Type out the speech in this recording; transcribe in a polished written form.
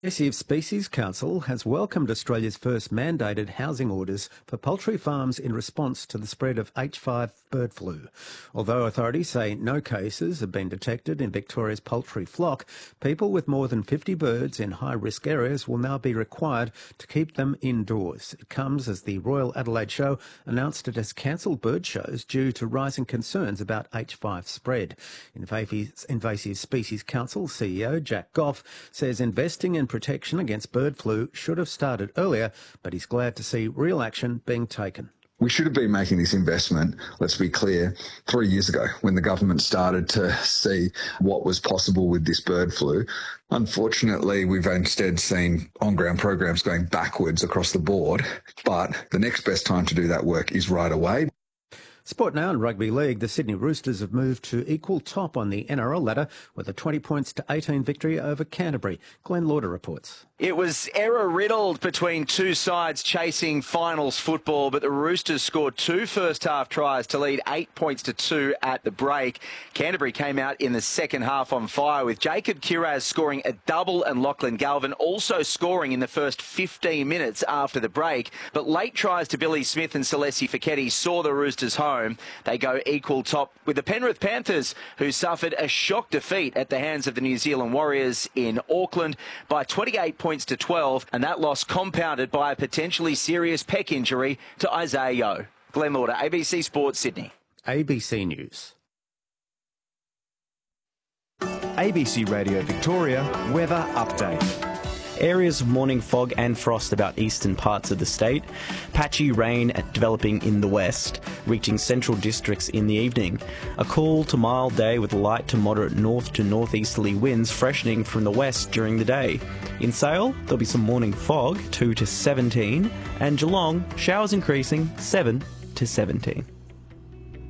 Invasive Species Council has welcomed Australia's first mandated housing orders for poultry farms in response to the spread of H5 bird flu. Although authorities say no cases have been detected in Victoria's poultry flock, people with more than 50 birds in high-risk areas will now be required to keep them indoors. It comes as the Royal Adelaide Show announced it has cancelled bird shows due to rising concerns about H5 spread. Invasive Species Council CEO Jack Goff says investing in protection against bird flu should have started earlier, but he's glad to see real action being taken. We should have been making this investment, let's be clear, 3 years ago when the government started to see what was possible with this bird flu. Unfortunately, we've instead seen on-ground programs going backwards across the board, but the next best time to do that work is right away. Sport now in rugby league. The Sydney Roosters have moved to equal top on the NRL ladder with a 20 points to 18 victory over Canterbury. Glenn Lauder reports. It was error-riddled between two sides chasing finals football, but the Roosters scored two first-half tries to lead 8 points to 2 at the break. Canterbury came out in the second half on fire, with Jacob Kiraz scoring a double and Lachlan Galvin also scoring in the first 15 minutes after the break. But late tries to Billy Smith and Celeste Fiketti saw the Roosters home. They go equal top with the Penrith Panthers, who suffered a shock defeat at the hands of the New Zealand Warriors in Auckland by 28 points to 12, and that loss compounded by a potentially serious pec injury to Isaiah Yeo. Glenn Lauder, ABC Sports, Sydney. ABC News. ABC Radio Victoria Weather Update. Areas of morning fog and frost about eastern parts of the state. Patchy rain developing in the west, reaching central districts in the evening. A cool to mild day with light to moderate north to northeasterly winds freshening from the west during the day. In Sale, there'll be some morning fog, 2 to 17, and Geelong, showers increasing, 7 to 17.